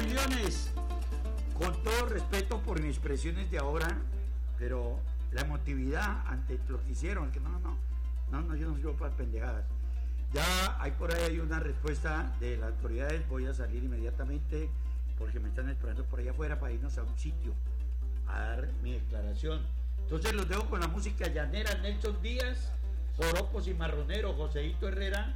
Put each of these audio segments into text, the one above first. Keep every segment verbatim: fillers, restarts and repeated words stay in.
Leones, con todo respeto por mis expresiones de ahora, pero la emotividad ante lo que hicieron, que no, no, no, no, yo no sirvo para pendejadas. Ya hay por ahí hay una respuesta de las autoridades, voy a salir inmediatamente porque me están esperando por ahí afuera para irnos a un sitio a dar mi declaración. Entonces los dejo con la música llanera, Nelson Díaz, Joropos y Marronero, Joseito Herrera,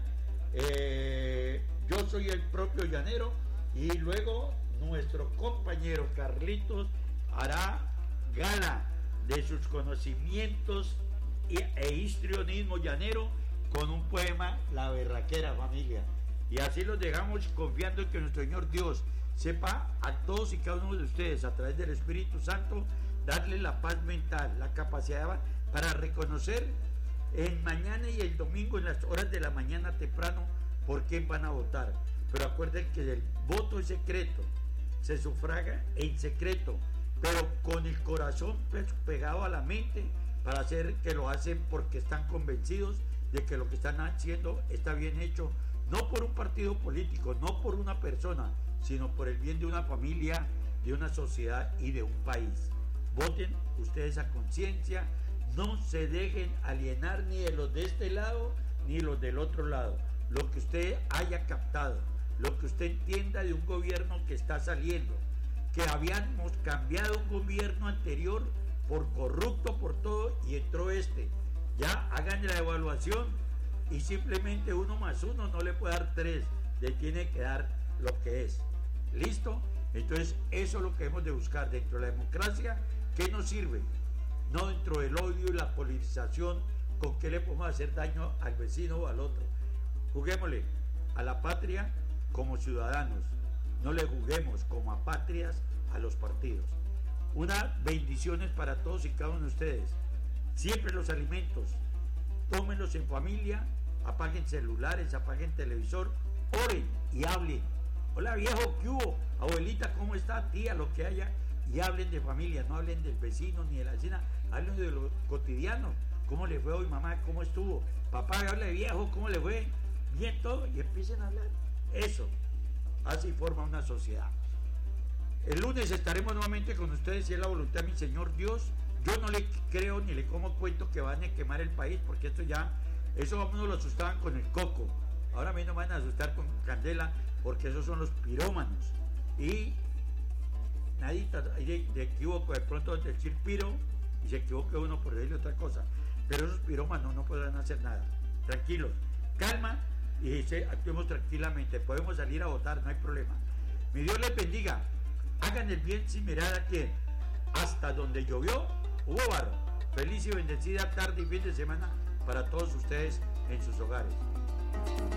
eh, yo soy el propio llanero, y luego nuestro compañero Carlitos hará gala de sus conocimientos e histrionismo llanero con un poema, La Berraquera, familia. Y así los dejamos confiando en que nuestro Señor Dios sepa a todos y cada uno de ustedes, a través del Espíritu Santo, darle la paz mental, la capacidad para reconocer el mañana y el domingo en las horas de la mañana temprano por quién van a votar. Pero acuerden que el voto es secreto, se sufraga en secreto, pero con el corazón pegado a la mente, para hacer que lo hacen porque están convencidos de que lo que están haciendo está bien hecho, no por un partido político, no por una persona, sino por el bien de una familia, de una sociedad y de un país. Voten ustedes a conciencia, no se dejen alienar ni de los de este lado ni los del otro lado. Lo que usted haya captado, lo que usted entienda de un gobierno que está saliendo, que habíamos cambiado un gobierno anterior por corrupto, por todo, y entró este. Ya hagan la evaluación y simplemente uno más uno no le puede dar tres, le tiene que dar lo que es. ¿Listo? Entonces eso es lo que hemos de buscar dentro de la democracia. ¿Qué nos sirve? No dentro del odio y la politización, con qué le podemos hacer daño al vecino o al otro. Juguémosle a la patria como ciudadanos, no le juguemos como apátridas a los partidos. Unas bendiciones para todos y cada uno de ustedes. Siempre los alimentos, tómenlos en familia, apaguen celulares, apaguen televisor, oren y hablen. Hola viejo, ¿qué hubo? Abuelita, ¿cómo está? Tía, lo que haya, y hablen de familia, no hablen del vecino ni de la vecina, hablen de lo cotidiano. ¿Cómo le fue hoy, mamá? ¿Cómo estuvo? Papá, habla de viejo, ¿cómo le fue? Bien todo, y empiecen a hablar. Eso, así forma una sociedad. El lunes estaremos nuevamente con ustedes, si es la voluntad de mi Señor Dios. Yo no le creo ni le como cuento que van a quemar el país, porque esto ya, eso a uno lo asustaban con el coco. Ahora a mí no me van a asustar con candela, porque esos son los pirómanos. Y nadita de, de equivoco de pronto de decir piro, y se equivoca uno por decirle otra cosa. Pero esos pirómanos no podrán hacer nada. Tranquilos, calma, y se, actuemos tranquilamente. Podemos salir a votar, no hay problema. Mi Dios les bendiga. Hagan el bien sin mirar a quién. Hasta donde llovió, hubo barro. Feliz y bendecida tarde y fin de semana para todos ustedes en sus hogares.